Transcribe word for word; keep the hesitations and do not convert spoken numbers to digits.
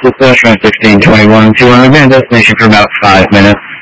This is Train sixteen twenty-one. To remain destination for about five minutes.